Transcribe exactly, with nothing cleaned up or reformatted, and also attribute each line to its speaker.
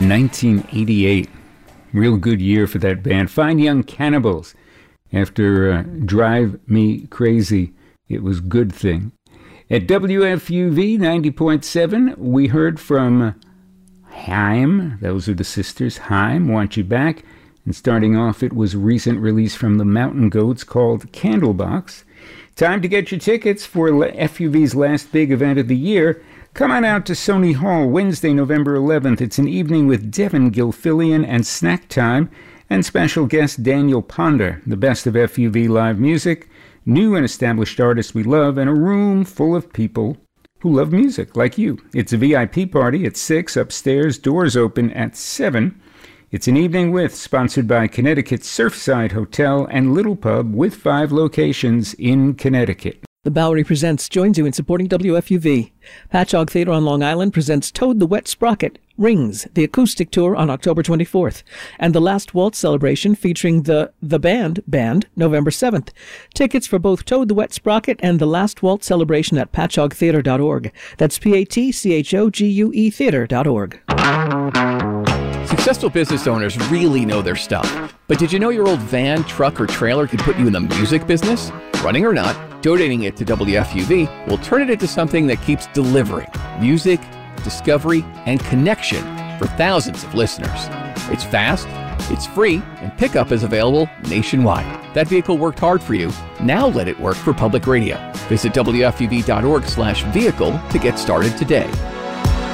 Speaker 1: nineteen eighty-eight. Real good year for that band. Fine Young Cannibals. After uh, Drive Me Crazy, it was Good Thing. At W F U V ninety point seven, we heard from Haim. Those are the sisters. Haim, Want You Back. And starting off, it was a recent release from the Mountain Goats called Candlebox. Time to get your tickets for F U V's last big event of the year. Come on out to Sony Hall Wednesday, November eleventh. It's an evening with Devin Gilfillian and Snack Time and special guest Daniel Ponder, the best of F U V live music, new and established artists we love, and a room full of people who love music like you. It's a V I P party at six upstairs, doors open at seven. It's an evening with, sponsored by Connecticut Surfside Hotel and Little Pub with five locations in Connecticut.
Speaker 2: The Bowery Presents joins you in supporting W F U V. Patchogue Theater on Long Island presents Toad the Wet Sprocket, Rings, the acoustic tour on October twenty-fourth, and the Last Waltz celebration featuring the The Band Band November seventh. Tickets for both Toad the Wet Sprocket and the Last Waltz celebration at patchogue theater dot org. That's P A T C H O G U E theater dot org.
Speaker 3: Successful business owners really know their stuff. But did you know your old van, truck, or trailer could put you in the music business? Running or not, donating it to W F U V will turn it into something that keeps delivering music, discovery, and connection for thousands of listeners. It's fast, it's free, and pickup is available nationwide. That vehicle worked hard for you. Now let it work for public radio. Visit W F U V dot org slash vehicle to get started today.